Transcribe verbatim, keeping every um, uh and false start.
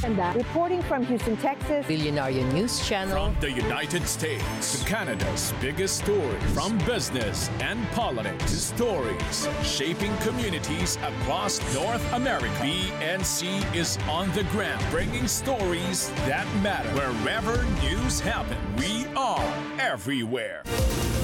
Ganda, reporting from Houston, Texas. Billionaire News Channel. From the United States to Canada's biggest stories, from business and politics to stories shaping communities across North America. B N C is on the ground, bringing stories that matter. Wherever news happens, we are everywhere.